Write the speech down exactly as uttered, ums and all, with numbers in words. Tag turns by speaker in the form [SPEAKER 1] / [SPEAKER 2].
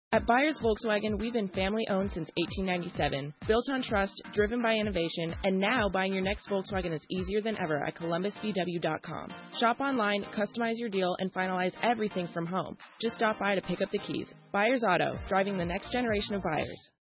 [SPEAKER 1] At Byers Volkswagen, we've been family-owned since eighteen ninety-seven, built on trust, driven by innovation, and now buying your next Volkswagen is easier than ever at Columbus V W dot com. Shop online, customize your deal, and finalize everything from home. Just stop by to pick up the keys. Byers Auto, driving the next generation of buyers.